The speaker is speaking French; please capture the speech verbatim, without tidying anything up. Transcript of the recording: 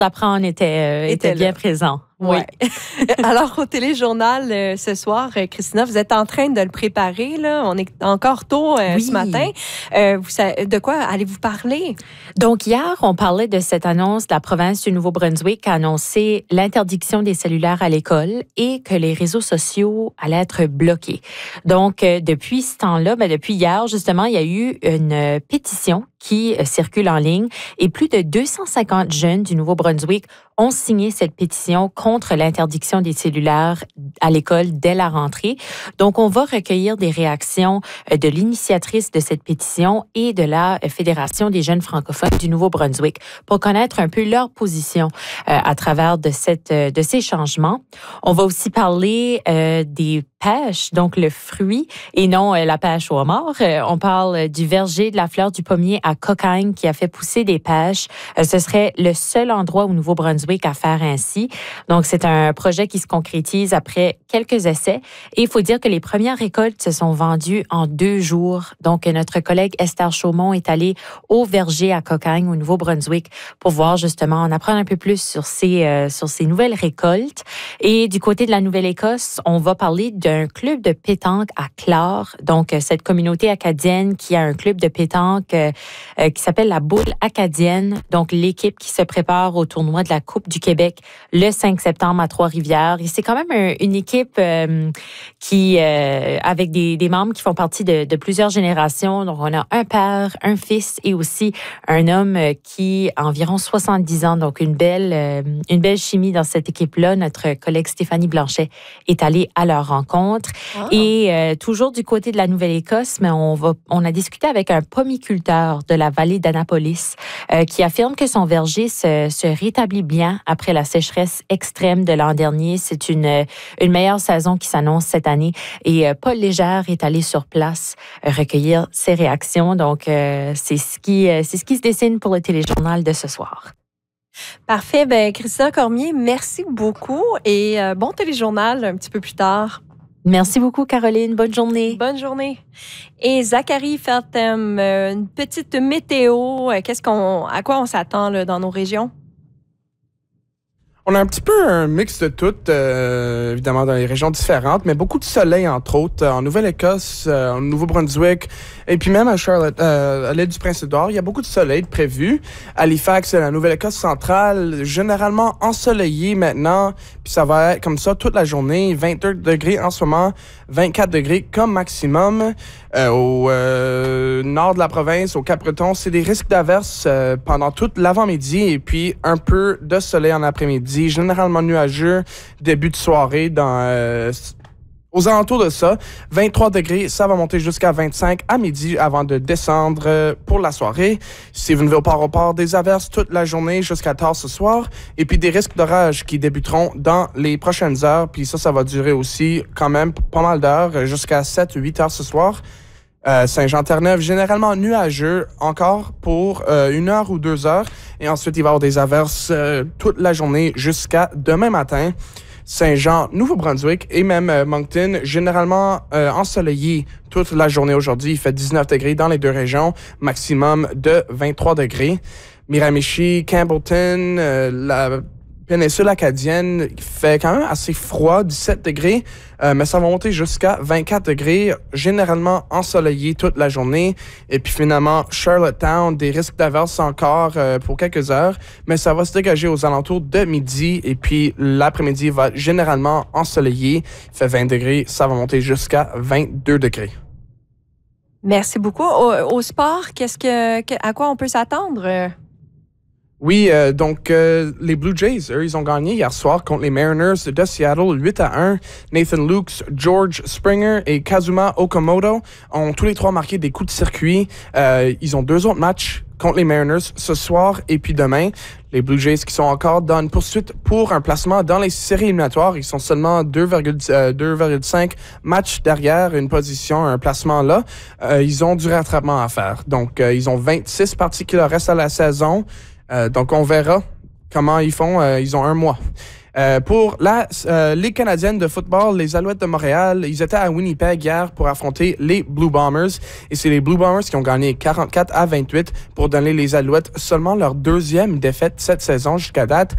Apprend était, euh, était, était bien présent. Oui. Ouais. Alors, au téléjournal euh, ce soir, euh, Christina, vous êtes en train de le préparer. Là. On est encore tôt euh, oui. ce matin. Euh, vous, de quoi allez-vous parler? Donc, hier, on parlait de cette annonce de la province du Nouveau-Brunswick qui a annoncé l'interdiction des cellulaires à l'école et que les réseaux sociaux allaient être bloqués. Donc, euh, depuis ce temps-là, ben, depuis hier, justement, il y a eu une pétition qui euh, circule en ligne et plus de deux cent cinquante jeunes du Nouveau-Brunswick ont signé cette pétition contre l'interdiction des cellulaires à l'école dès la rentrée. Donc, on va recueillir des réactions de l'initiatrice de cette pétition et de la Fédération des jeunes francophones du Nouveau-Brunswick pour connaître un peu leur position euh, à travers de, cette, de ces changements. On va aussi parler euh, des pêches, donc le fruit, et non euh, la pêche au homard. Euh, on parle du verger de la fleur du pommier à Cocagne qui a fait pousser des pêches. Euh, ce serait le seul endroit au Nouveau-Brunswick à faire ainsi. Donc, c'est un projet qui se concrétise après quelques essais. Et il faut dire que les premières récoltes se sont vendues en deux jours. Donc, notre collègue Esther Chaumont est allée au verger à Cocagne, au Nouveau-Brunswick, pour voir justement, en apprendre un peu plus sur ces, euh, sur ces nouvelles récoltes. Et du côté de la Nouvelle-Écosse, on va parler d'un club de pétanque à Clare. Donc, cette communauté acadienne qui a un club de pétanque euh, euh, qui s'appelle la Boule acadienne. Donc, l'équipe qui se prépare au tournoi de la Coupe du Québec le cinq septembre à Trois-Rivières. Et c'est quand même un, une équipe euh, qui, euh, avec des, des membres qui font partie de, de plusieurs générations. Donc, on a un père, un fils et aussi un homme qui a environ soixante-dix ans. Donc, une belle, euh, une belle chimie dans cette équipe-là. Notre collègue Stéphanie Blanchet est allée à leur rencontre. Oh. Et euh, toujours du côté de la Nouvelle-Écosse, mais on, va, on a discuté avec un pomiculteur de la vallée d'Annapolis euh, qui affirme que son verger se, se rétablit bien après la sécheresse extrême de l'an dernier. C'est une, une meilleure saison qui s'annonce cette année. Et euh, Paul Légère est allé sur place euh, recueillir ses réactions. Donc, euh, c'est ce qui, euh, c'est ce qui se dessine pour le téléjournal de ce soir. Parfait. Ben, Christina Cormier, merci beaucoup et euh, bon téléjournal un petit peu plus tard. Merci beaucoup, Caroline. Bonne journée. Bonne journée. Et Zachary Feltham, euh, une petite météo. Qu'est-ce qu'on, à quoi on s'attend là, dans nos régions? On a un petit peu un mix de tout, euh, évidemment, dans les régions différentes, mais beaucoup de soleil, entre autres, en Nouvelle-Écosse, euh, en Nouveau-Brunswick, et puis même à Charlotte, euh, à l'île du Prince-Édouard, il y a beaucoup de soleil de prévu. Halifax, la Nouvelle-Écosse centrale, généralement ensoleillé maintenant, puis ça va être comme ça toute la journée, vingt-deux degrés en ce moment, vingt-quatre degrés comme maximum. Euh, au euh, nord de la province, au Cap-Breton, c'est des risques d'averses euh, pendant toute l'avant-midi et puis un peu de soleil en après-midi, généralement nuageux, début de soirée dans euh, aux alentours de ça. vingt-trois degrés, ça va monter jusqu'à vingt-cinq à midi avant de descendre euh, pour la soirée. Stephenville-Port-au-Port, des averses toute la journée jusqu'à tard ce soir et puis des risques d'orage qui débuteront dans les prochaines heures. Puis ça, ça va durer aussi quand même pas mal d'heures, jusqu'à sept huit heures ce soir. Euh, Saint-Jean-Terre-Neuve, généralement nuageux encore pour euh, une heure ou deux heures. Et ensuite, il va y avoir des averses euh, toute la journée jusqu'à demain matin. Saint-Jean, Nouveau-Brunswick et même euh, Moncton, généralement euh, ensoleillé toute la journée aujourd'hui. Il fait dix-neuf degrés dans les deux régions, maximum de vingt-trois degrés. Miramichi, Campbellton, euh, la péninsule acadienne, il fait quand même assez froid, dix-sept degrés, euh, mais ça va monter jusqu'à vingt-quatre degrés, généralement ensoleillé toute la journée. Et puis finalement, Charlottetown, des risques d'averses encore euh, pour quelques heures, mais ça va se dégager aux alentours de midi. Et puis l'après-midi va être généralement ensoleillé. Il fait vingt degrés, ça va monter jusqu'à vingt-deux degrés. Merci beaucoup. Au, au sport, qu'est-ce que, que, à quoi on peut s'attendre? Oui, euh, donc euh, les Blue Jays, eux, ils ont gagné hier soir contre les Mariners de Seattle huit à un. Nathan Lukes, George Springer et Kazuma Okamoto ont tous les trois marqué des coups de circuit. Euh, ils ont deux autres matchs contre les Mariners ce soir et puis demain. Les Blue Jays qui sont encore dans une poursuite pour un placement dans les séries éliminatoires. Ils sont seulement deux virgule cinq matchs derrière une position, un placement là. Euh, ils ont du rattrapement à faire. Donc, euh, ils ont vingt-six parties qui leur restent à la saison. Euh, donc, on verra comment ils font. Euh, ils ont un mois. Euh, pour la euh, Ligue canadienne de football, les Alouettes de Montréal, ils étaient à Winnipeg hier pour affronter les Blue Bombers. Et c'est les Blue Bombers qui ont gagné quarante-quatre à vingt-huit pour donner les Alouettes seulement leur deuxième défaite cette saison jusqu'à date.